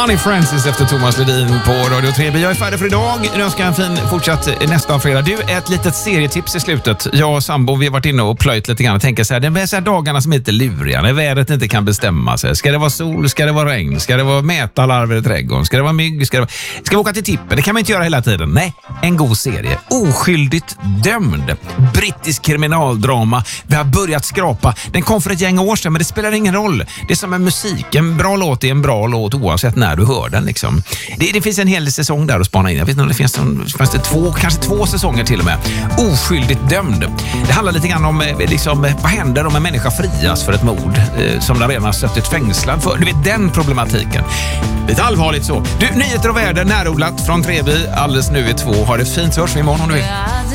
Honey Francis efter Thomas Ledin på Radio 3. Jag är färdig för idag. Nu önskar jag en fin fortsatt nästa fredag. Du, ett litet serietips i slutet. Jag och sambo, vi har varit inne och plöjt lite grann och tänker så här, det är så här dagarna som inte är luriga, när vädret inte kan bestämma sig. Ska det vara sol, ska det vara regn, ska det vara mätarlarver i trädgården, ska det vara mygg, ska vi åka till tippen? Det kan man inte göra hela tiden. Nej, en god serie. Oskyldigt dömd. Brittisk kriminaldrama. Vi har börjat skrapa. Den kom för ett gäng år sedan, men det spelar ingen roll. Det är som en musik. En bra låt är en bra låt oavsett när du hör den liksom. Det finns en hel säsong där att spana in. Jag vet inte om det finns det kanske två säsonger till och med. Oskyldigt dömd. Det handlar lite grann om liksom, vad händer om en människa frias för ett mord som den redan har suttit fängslad för. Du vet, den problematiken. Lite allvarligt så. Du, nyheter och väder närodlat från Treby alldeles nu i 2. Har det fint, så hörs vi imorgon om du vill.